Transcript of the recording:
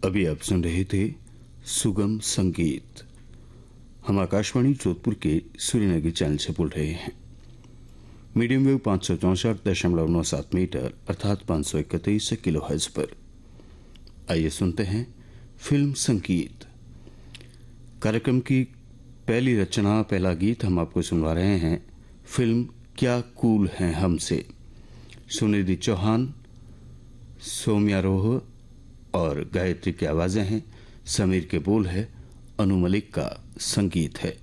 अभी आप सुन रहे थे सुगम संगीत। हम आकाशवाणी जोधपुर के सूर्यनगर चैनल से बोल रहे हैं। मीडियम वेव 564.97 मीटर अर्थात 531 किलोहर्ट्ज पर। आइए सुनते हैं फिल्म संगीत। कार्यक्रम की पहली रचना, पहला गीत हम आपको सुनवा रहे हैं फिल्म क्या कूल हैं हमसे। सुनिधि चौहान, सोम्यारोह और गायत्री की आवाजें हैं, समीर के बोल है, अनु मलिक का संगीत है।